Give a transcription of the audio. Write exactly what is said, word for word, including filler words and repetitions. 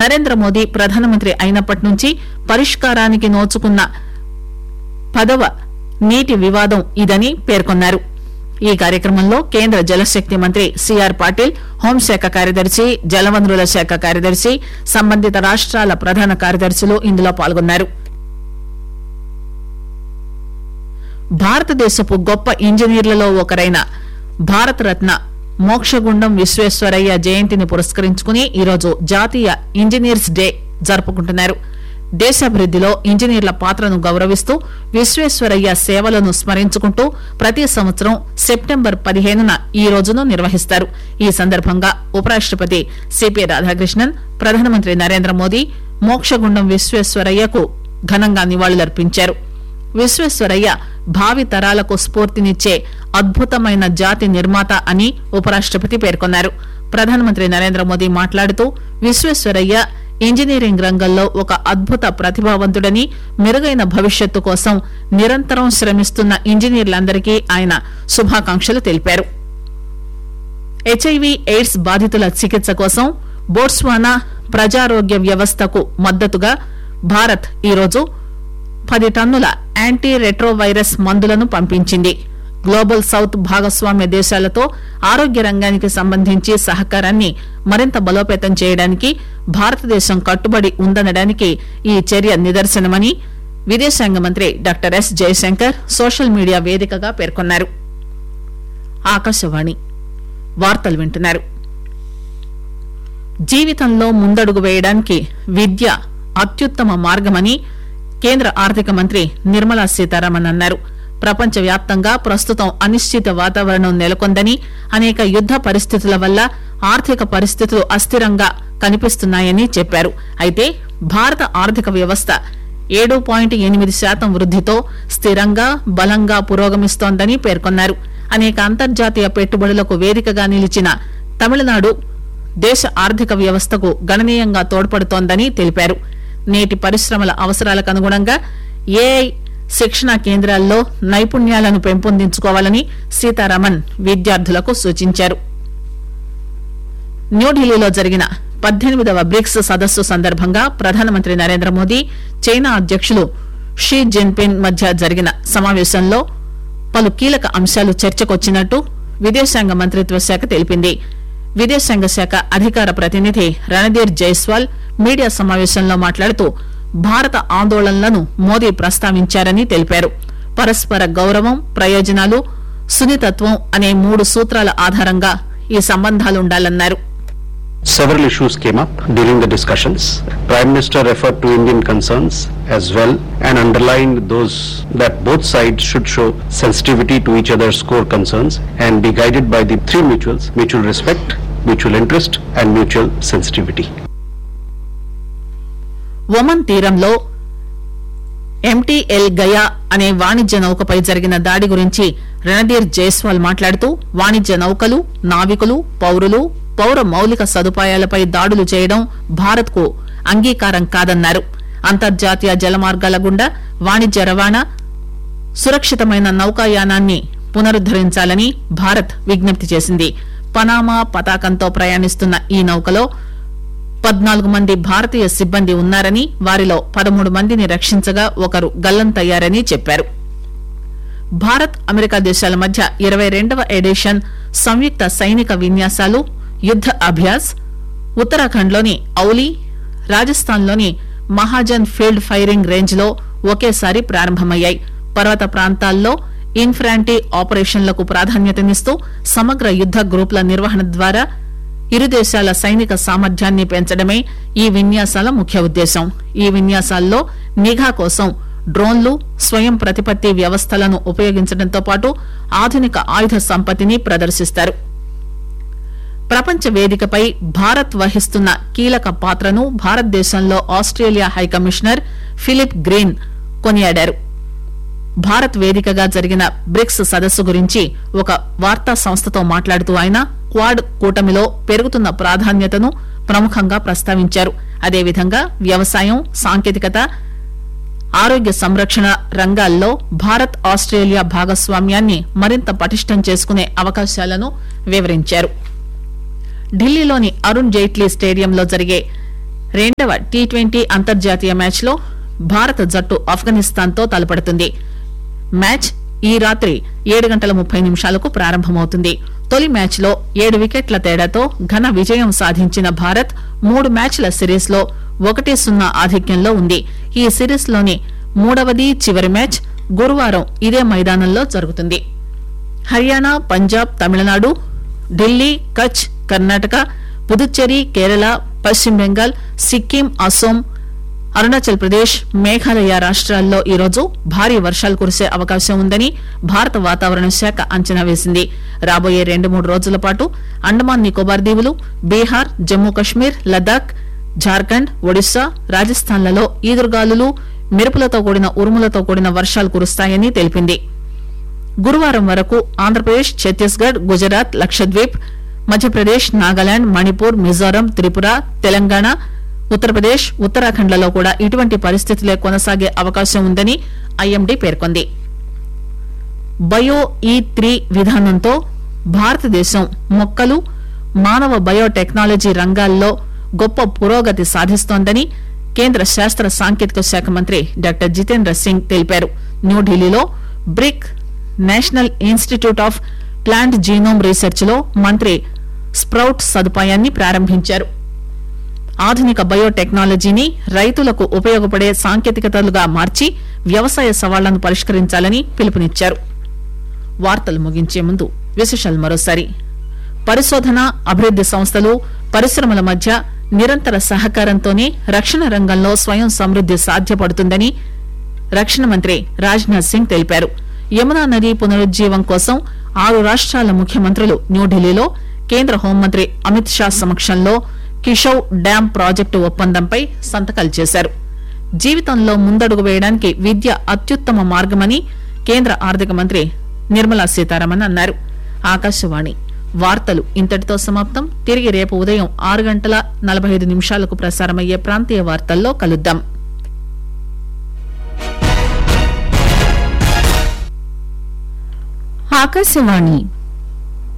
నరేంద్ర మోదీ ప్రధానమంత్రి అయినప్పటి నుంచి పరిష్కారానికి నోచుకున్న పదవ నీటి వివాదం ఇదని పేర్కొన్నారు. ఈ కార్యక్రమంలో కేంద్ర జలశక్తి మంత్రి సిఆర్ పాటిల్, హోంశాఖ కార్యదర్శి, జలవనరుల శాఖ కార్యదర్శి, సంబంధిత రాష్ట్రాల ప్రధాన కార్యదర్శులు ఇందులో పాల్గొన్నారు. భారతదేశపు గొప్ప ఇంజనీర్లలో ఒకరైన భారతరత్న మోక్షగుండం విశ్వేశ్వరయ్య జయంతిని పురస్కరించుకుని ఈరోజు జాతీయ ఇంజనీర్స్ డే జరుపుకుంటున్నారు. దేశాభివృద్దిలో ఇంజనీర్ల పాత్రను గౌరవిస్తూ విశ్వేశ్వరయ్య సేవలను స్మరించుకుంటూ ప్రతి సంవత్సరం సెప్టెంబర్ పదిహేనున ఈ రోజును నిర్వహిస్తారు. ఈ సందర్భంగా ఉపరాష్టపతి సిపి రాధాకృష్ణన్, ప్రధానమంత్రి నరేంద్ర మోదీ మోక్షగుండం విశ్వేశ్వరయ్యకు ఘనంగా నివాళులర్పించారు. విశ్వేశ్వరయ్య భావి తరాలకు స్ఫూర్తినిచ్చే అద్భుతమైన జాతి నిర్మాత అని ఉపరాష్టపతి పేర్కొన్నారు. ప్రధానమంత్రి నరేంద్ర మోదీ మాట్లాడుతూ విశ్వేశ్వరయ్య ఇంజనీరింగ్ రంగంలో ఒక అద్భుత ప్రతిభావంతుడని, మెరుగైన భవిష్యత్తు కోసం నిరంతరం శ్రమిస్తున్న ఇంజనీర్లందరికీ ఆయన శుభాకాంక్షలు తెలిపారు. హెచ్ఐవి ఎయిడ్స్ బాధితుల చికిత్స కోసం బోట్స్వానా ప్రజారోగ్య వ్యవస్థకు మద్దతుగా భారత్ ఈరోజు పది టన్నుల యాంటీ రెట్రోవైరస్ మందులను పంపించింది. గ్లోబల్ సౌత్ భాగస్వామ్య దేశాలతో ఆరోగ్య రంగానికి సంబంధించి సహకారాన్ని మరింత బలోపేతం చేయడానికి భారతదేశం కట్టుబడి ఉందనడానికి ఈ చర్య నిదర్శనమని విదేశాంగ మంత్రి doctor yes Jayashankar social media వేదికగా పేర్కొన్నారు. ఆకాశవాణి వార్తలు వింటున్నారు. జీవితంలో ముందడుగు వేయడానికి విద్య అత్యుత్తమ మార్గమని కేంద్ర ఆర్థిక మంత్రి నిర్మలా సీతారామన్ అన్నారు. ప్రపంచవ్యాప్తంగా ప్రస్తుతం అనిశ్చిత వాతావరణం నెలకొందని, అనేక యుద్ద పరిస్థితుల వల్ల ఆర్థిక పరిస్థితులు అస్థిరంగా కనిపిస్తున్నాయని చెప్పారు. అయితే భారత ఆర్థిక వ్యవస్థ ఏడు పాయింట్ ఎనిమిది శాతం వృద్దితో స్థిరంగా బలంగా పురోగమిస్తోందని పేర్కొన్నారు. అనేక అంతర్జాతీయ పెట్టుబడులకు వేదికగా నిలిచిన తమిళనాడు దేశ ఆర్థిక వ్యవస్థకు గణనీయంగా తోడ్పడుతోందని తెలిపారు. నేటి పరిశ్రమల అవసరాలకు అనుగుణంగా ఏఐ శిక్షణా కేంద్రాల్లో నైపుణ్యాలను పెంపొందించుకోవాలని సీతారామన్ విద్యార్థులకు సూచించారు. న్యూఢిల్లీలో జరిగిన పద్దెనిమిదవ బ్రిక్స్ సదస్సు సందర్భంగా ప్రధానమంత్రి నరేంద్ర మోదీ, చైనా అధ్యకులు షీ జిన్పింగ్ మధ్య జరిగిన సమావేశంలో పలు కీలక అంశాలు చర్చకొచ్చినట్టు విదేశాంగ మంత్రిత్వ శాఖ తెలిపింది. విదేశాంగ శాఖ అధికార ప్రతినిధి రణధీర్ జైస్వాల్ మీడియా సమావేశంలో మాట్లాడుతూ భారత ఆందోళనలను మోదీ ప్రస్తావించారని తెలిపారు. పరస్పర గౌరవం, ప్రయోజనాలు, సున్నితత్వం అనే మూడు సూత్రాల ఆధారంగా ఈ సంబంధాలుండాలన్నారు. Several issues came up during the discussions. Prime Minister referred to Indian concerns as well and underlined those that both sides should show sensitivity to each other's core concerns and be guided by the three mutuals: mutual respect, mutual interest and mutual sensitivity. Oman తీరంలో MTL Gaya అనే వాణిజ్య నౌకపై జరిగిన దాడి గురించి రణధీర్ జైస్వాల్ మాట్లాడుతూ వాణిజ్య నౌకలు, నావికులు, పౌరులు, పౌర మౌలిక సదుపాయాలపై దాడులు చేయడం భారత్ కు అంగీకారం కాదన్నారు. అంతర్జాతీయ జలమార్గాల గుండా వాణిజ్య రవాణా, సురక్షితమైన నౌకాయానాన్ని పునరుద్దరించాలని భారత్ విజ్ఞప్తి చేసింది. పనామా పతాకంతో ప్రయాణిస్తున్న ఈ నౌకలో పద్నాలుగు మంది భారతీయ సిబ్బంది ఉన్నారని, వారిలో పదమూడు మందిని రక్షించగా ఒకరు గల్లంతయ్యారని చెప్పారు. భారత్ అమెరికా దేశాల మధ్య ఇరవై రెండవ ఎడిషన్ సంయుక్త సైనిక విన్యాసాలు, యుద్ద అభ్యాస్ ఉత్తరాఖండ్ లోని ఔలీ, రాజస్థాన్ లోని మహాజన్ ఫీల్డ్ ఫైరింగ్ రేంజ్ లో ఒకేసారి ప్రారంభమయ్యాయి. పర్వత ప్రాంతాల్లో ఇన్ఫ్రాంటీ ఆపరేషన్లకు ప్రాధాన్యతనిస్తూ సమగ్ర యుద్ద గ్రూపుల నిర్వహణ ద్వారా ఇరు దేశాల సైనిక సామర్థ్యాన్ని పెంచడమే ఈ విన్యాసాల ముఖ్య ఉద్దేశం. ఈ విన్యాసాల్లో నిఘా కోసం డ్రోన్లు, స్వయం ప్రతిపత్తి వ్యవస్థలను ఉపయోగించడంతో పాటు ఆధునిక ఆయుధ సంపత్తిని ప్రదర్శిస్తారు. ప్రపంచ వేదికపై భారత్ వహిస్తున్న కీలక పాత్రను భారతదేశంలో ఆస్ట్రేలియా హైకమిషనర్ ఫిలిప్ గ్రీన్ కొనియాడారు. భారత్ వేదికగా జరిగిన బ్రిక్స్ సదస్సు గురించి ఒక వార్తా సంస్థతో మాట్లాడుతూ ఆయన క్వాడ్ కూటమిలో పెరుగుతున్న ప్రాధాన్యతను ప్రముఖంగా ప్రస్తావించారు. అదేవిధంగా వ్యవసాయం, సాంకేతికత, ఆరోగ్య సంరక్షణ రంగాల్లో భారత్ ఆస్ట్రేలియా భాగస్వామ్యాన్ని మరింత పటిష్టం చేసుకునే అవకాశాలను వివరించారు. ఢిల్లీలోని అరుణ్ జైట్లీ స్టేడియంలో జరిగే రెండవ టీ ట్వంటీ అంతర్జాతీయ మ్యాచ్ లో భారత జట్టు ఆఫ్ఘనిస్తాన్ తో తలపడుతుంది. మ్యాచ్ ఈ రాత్రి ఏడు గంటల ముప్పై నిమిషాలకు ప్రారంభమవుతుంది. తొలి మ్యాచ్ లో ఏడు వికెట్ల తేడాతో ఘన విజయం సాధించిన భారత్ మూడు మ్యాచ్ల సిరీస్ లో ఒకటి సున్నా ఆధిక్యంలో ఉంది. ఈ సిరీస్ లోని మూడవది చివరి మ్యాచ్ గురువారం ఇదే మైదానంలో జరుగుతుంది. హర్యానా, పంజాబ్, తమిళనాడు, ఢిల్లీ, కచ్, కర్ణాటక, పుదుచ్చేరి, కేరళ, పశ్చిమ బెంగాల్, సిక్కిం, అసోం, అరుణాచల్ ప్రదేశ్, మేఘాలయ రాష్ట్రాల్లో ఈరోజు భారీ వర్షాలు కురిసే అవకాశం ఉందని భారత వాతావరణ శాఖ అంచనా వేసింది. రాబోయే రెండు మూడు రోజుల పాటు అండమాన్ నికోబార్ దీవులు, బీహార్, జమ్మూ కశ్మీర్, లద్దాఖ్, జార్ఖండ్, ఒడిశా, రాజస్థాన్లలో ఈదురుగాలులు, మెరుపులతో కూడిన ఉరుములతో కూడిన వర్షాలు కురుస్తాయని తెలిపింది. గురువారం వరకు ఆంధ్రప్రదేశ్, ఛత్తీస్గఢ్, గుజరాత్, లక్షద్వీప్, మధ్యప్రదేశ్, నాగాలాండ్, మణిపూర్, మిజోరం, త్రిపుర, తెలంగాణ, ఉత్తరప్రదేశ్, ఉత్తరాఖండ్లలో కూడా ఇటువంటి పరిస్థితులే కొనసాగే అవకాశం ఉందని ఐఎండీ పేర్కొంది. బయో ఈ త్రీ విధానంతో భారతదేశం మొక్కలు, మానవ బయోటెక్నాలజీ రంగాల్లో గొప్ప పురోగతి సాధిస్తోందని కేంద్ర శాస్త్ర సాంకేతిక శాఖ మంత్రి డాక్టర్ జితేంద్ర సింగ్ తెలిపారు. న్యూఢిల్లీలో brick national institute of plant genome research లో మంత్రి స్ప్రౌట్ సదుపాయాన్ని ప్రారంభించారు. ఆధునిక బయోటెక్నాలజీని రైతులకు ఉపయోగపడే సాంకేతికతలుగా మార్చి వ్యవసాయ సవాళ్లను పరిష్కరించాలని పిలుపునిచ్చారు. వార్తలు ముగించే ముందు విశేషాలు మరోసారి. పరిశోధన, అభివృద్ది సంస్థలు, పరిశ్రమల మధ్య నిరంతర సహకారంతోనే రక్షణ రంగంలో స్వయం సమృద్ది సాధ్యపడుతుందని రక్షణ మంత్రి రాజ్నాథ్ సింగ్ తెలిపారు. యమునా నది పునరుజ్జీవం కోసం ఆరు రాష్ట్రాల ముఖ్యమంత్రులు న్యూఢిల్లీలో కేంద్ర హోంమంత్రి అమిత్ షా సమక్షంలో కిషౌ డ్యాం ప్రాజెక్టు ఒప్పందంపై సంతకాలు చేశారు. జీవితంలో ముందడుగు వేయడానికి విద్య అత్యుత్తమ మార్గమని కేంద్ర ఆర్థిక మంత్రి నిర్మలా సీతారామన్ అన్నారు. ఆకాశవాణి వార్తలు ఇంతటితో సమాప్తం. తిరిగి రేపు ఉదయం ఆరు గంటల నలభై ఐదు నిమిషాలకు ప్రసారమయ్యే ప్రాంతీయ వార్తల్లో కలుద్దాం. ఆకాశవాణి